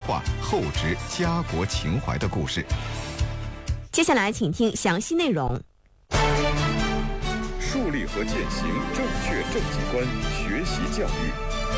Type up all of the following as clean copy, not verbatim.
化厚植家国情怀的故事。 接下来请听详细内容。 树立和践行正确政绩观，学习教育。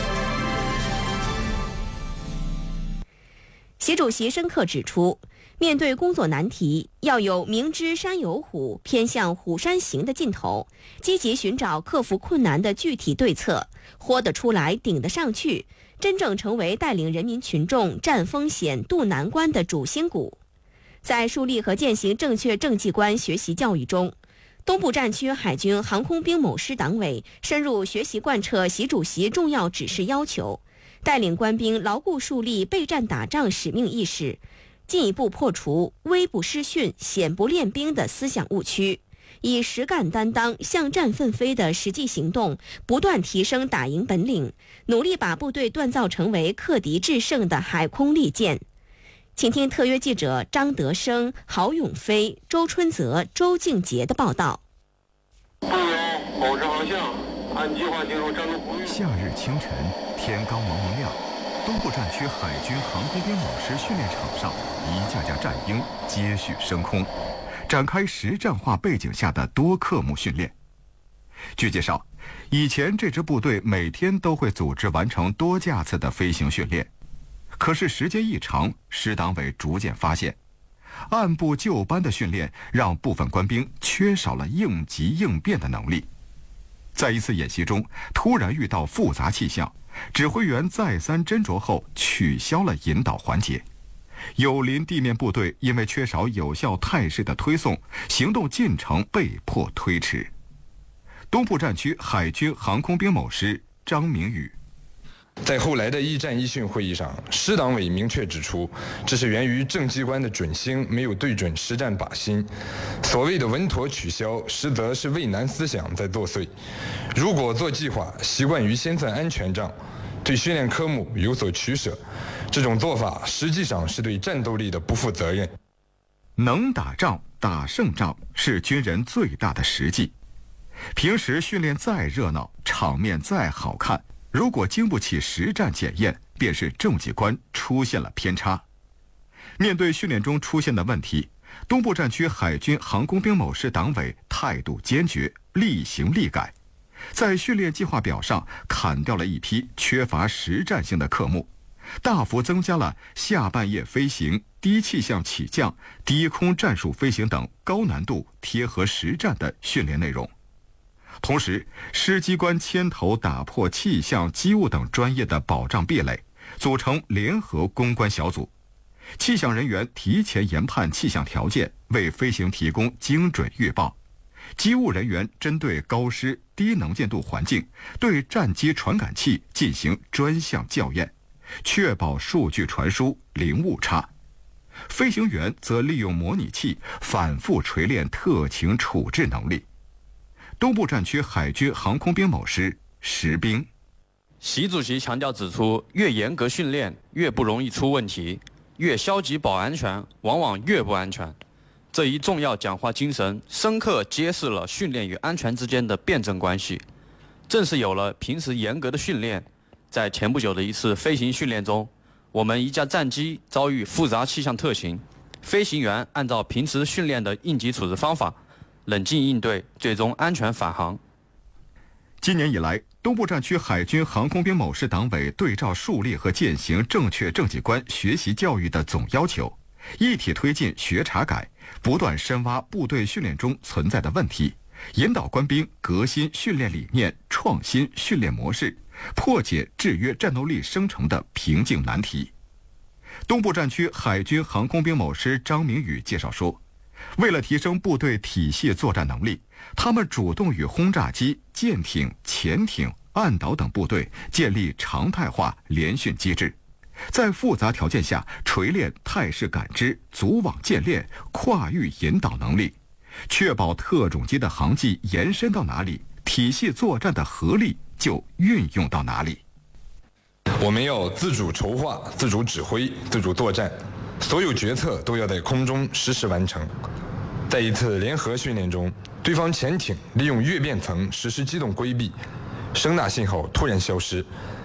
习主席深刻指出，面对工作难题，要有明知山有虎，偏向虎山行的劲头，积极寻找克服困难的具体对策，豁得出来，顶得上去，真正成为带领人民群众战风险、渡难关的主心骨。在树立和践行正确政绩观学习教育中，东部战区海军航空兵某师党委深入学习贯彻习主席重要指示要求，带领官兵牢固树立备战打仗使命意识，进一步破除危不失训、险不练兵的思想误区，以实干担当、向战奋飞的实际行动，不断提升打赢本领，努力把部队锻造成为克敌制胜的海空利剑。请听特约记者张德生、郝永飞、周春泽、周静杰的报道。 部员保持航向，按计划进入战斗空域。 夏日清晨，天刚蒙蒙亮，东部战区海军航空兵某师训练场上，一架架战鹰接续升空，展开实战化背景下的多科目训练。据介绍，以前这支部队每天都会组织完成多架次的飞行训练。可是时间一长，师党委逐渐发现，按部就班的训练让部分官兵缺少了应急应变的能力。在一次演习中，突然遇到复杂气象，指挥员再三斟酌后取消了引导环节。友邻地面部队因为缺少有效态势的推送，行动进程被迫推迟。东部战区海军航空兵某师张明宇。 在后来的一战一训会议上，师党委明确指出，这是源于政绩观的准星没有对准实战靶心。所谓的稳妥取消，实则是畏难思想在作祟。如果做计划习惯于先算安全账，对训练科目有所取舍，这种做法实际上是对战斗力的不负责任。 能打仗、打胜仗是军人最大的实际。平时训练再热闹，场面再好看，如果经不起实战检验，便是政绩观出现了偏差。面对训练中出现的问题，东部战区海军航空兵某师党委态度坚决，立行立改，在训练计划表上砍掉了一批缺乏实战性的科目，大幅增加了下半夜飞行、低气象起降、低空战术飞行等高难度贴合实战的训练内容。同时，师机关牵头打破气象、机务等专业的保障壁垒，组成联合攻关小组。气象人员提前研判气象条件，为飞行提供精准预报；机务人员针对高湿、低能见度环境，对战机传感器进行专项校验，确保数据传输零误差。飞行员则利用模拟器反复锤炼特情处置能力。东部战区海军航空兵某师石兵。 习主席强调指出，越严格训练越不容易出问题，越消极保安全往往越不安全。这一重要讲话精神深刻揭示了训练与安全之间的辩证关系。正是有了平时严格的训练，在前不久的一次飞行训练中，我们一架战机遭遇复杂气象特情，飞行员按照平时训练的应急处置方法冷静应对，最终安全返航。 今年以来，东部战区海军航空兵某师党委对照树立和践行正确政绩观学习教育的总要求，一体推进学查改，不断深挖部队训练中存在的问题，引导官兵革新训练理念，创新训练模式，破解制约战斗力生成的瓶颈难题。东部战区海军航空兵某师张明宇介绍说，为了提升部队体系作战能力，他们主动与轰炸机、舰艇、潜艇、岸岛等部队建立常态化联训机制，在复杂条件下锤炼态势感知、组网建练、跨域引导能力，确保特种机的航迹延伸到哪里，体系作战的合力就运用到哪里。 我们要自主筹划、自主指挥、自主作战，所有决策都要在空中实时完成。在一次联合训练中，对方潜艇利用月变层实施机动规避，声呐信号突然消失，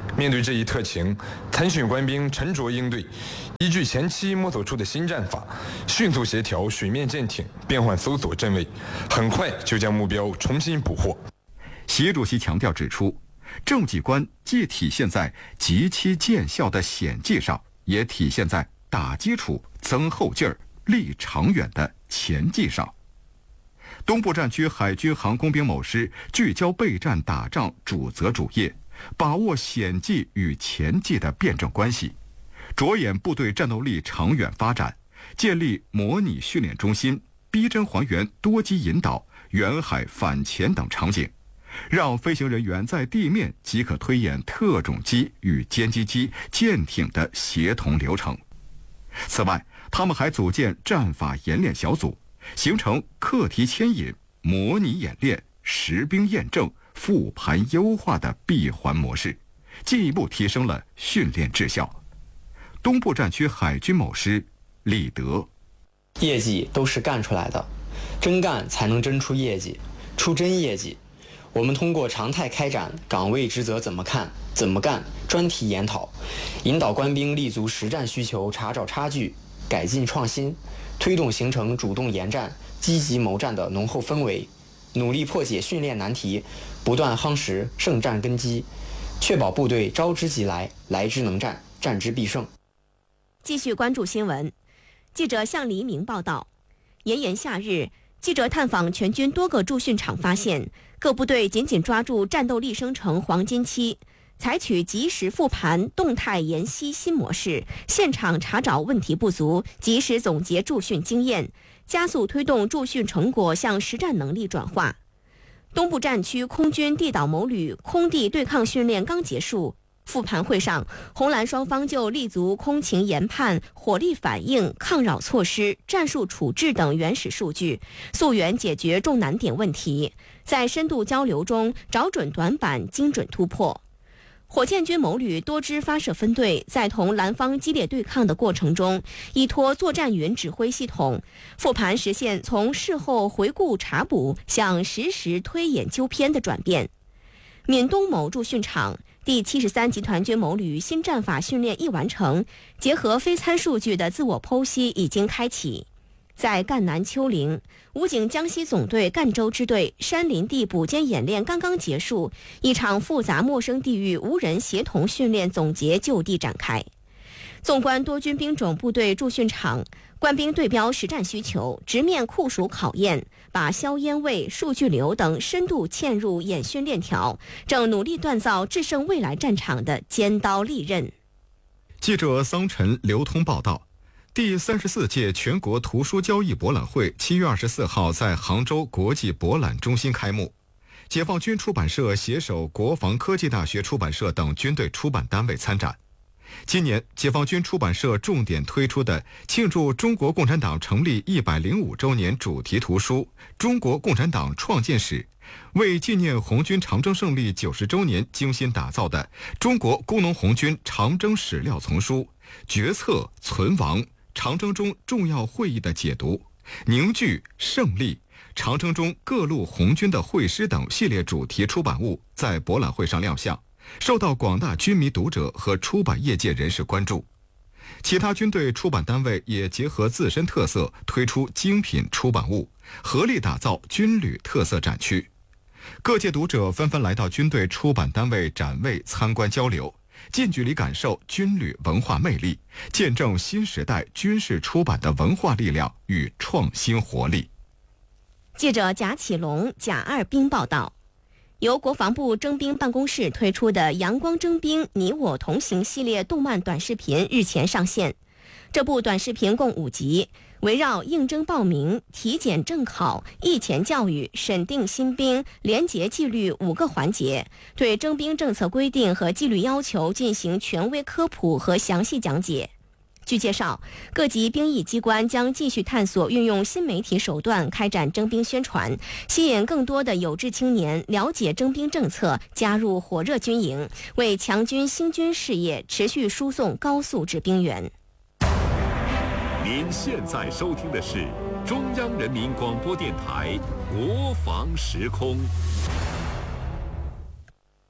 面对这一特情，参训官兵沉着应对，依据前期摸索出的新战法，迅速协调水面舰艇变换搜索阵位，很快就将目标重新捕获。 习主席强调指出，政绩观既体现在极其见效的显绩上，也体现在打基础、增后劲儿、立长远的前绩上。东部战区海军航空兵某师聚焦备战打仗主责主业，把握显绩与前绩的辩证关系，着眼部队战斗力长远发展，建立模拟训练中心，逼真还原多机引导、远海反潜等场景，让飞行人员在地面即可推演特种机与歼击机、舰艇的协同流程。此外，他们还组建战法演练小组，形成课题牵引、模拟演练、实兵验证、复盘优化的闭环模式，进一步提升了训练质效。东部战区海军某师李德： 业绩都是干出来的，真干才能真出业绩，出真业绩。我们通过常态开展岗位职责怎么看、怎么干专题研讨，引导官兵立足实战需求，查找差距，改进创新，推动形成主动研战、积极谋战的浓厚氛围，努力破解训练难题，不断夯实胜战根基，确保部队招之即来，来之能战，战之必胜。 继续关注新闻，记者向黎明报道，炎炎夏日，记者探访全军多个驻训场，发现各部队紧紧抓住战斗力生成黄金期，采取及时复盘、动态研析新模式，现场查找问题不足，及时总结驻训经验，加速推动驻训成果向实战能力转化。东部战区空军地导某旅空地对抗训练刚结束，复盘会上，红蓝双方就立足空情研判、火力反应、抗扰措施、战术处置等原始数据，溯源解决重难点问题，在深度交流中找准短板，精准突破。火箭军某旅多支发射分队在同蓝方激烈对抗的过程中，依托作战云指挥系统复盘，实现从事后回顾查补向实时推演纠偏的转变。闽东某驻训场第73集团军某旅新战法训练一完成，结合非参数据的自我剖析已经开启。在赣南丘陵，武警江西总队赣州支队山林地补歼演练刚刚结束，一场复杂陌生地域无人协同训练总结就地展开。纵观多军兵种部队驻训场，官兵对标实战需求，直面酷暑考验，把硝烟位、数据流等深度嵌入演训链条，正努力锻造制胜未来战场的尖刀利刃。 记者桑晨、刘通报道。第34届全国图书交易博览会7月24号在杭州国际博览中心开幕。解放军出版社携手国防科技大学出版社等军队出版单位参展。今年解放军出版社重点推出的庆祝中国共产党成立105周年主题图书《中国共产党创建史》，为纪念红军长征胜利90周年精心打造的中国工农红军长征史料丛书，决策、存亡、长征中重要会议的解读、凝聚、胜利、长征中各路红军的会师等系列主题出版物在博览会上亮相，受到广大军迷读者和出版业界人士关注。其他军队出版单位也结合自身特色推出精品出版物，合力打造军旅特色展区。各界读者纷纷来到军队出版单位展位参观交流，近距离感受军旅文化魅力，见证新时代军事出版的文化力量与创新活力。 记者贾启龙、贾二兵报道。由国防部征兵办公室推出的阳光征兵你我同行系列动漫短视频日前上线。这部短视频共5集，围绕应征报名、体检正考、役前教育、审定新兵、廉洁纪律5个环节，对征兵政策规定和纪律要求进行权威科普和详细讲解。据介绍，各级兵役机关将继续探索运用新媒体手段开展征兵宣传，吸引更多的有志青年了解征兵政策，加入火热军营，为强军兴军事业持续输送高素质兵员。 您现在收听的是中央人民广播电台国防时空。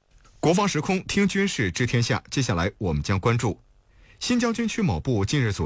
国防时空听军事知天下，接下来我们将关注新疆军区某部近日组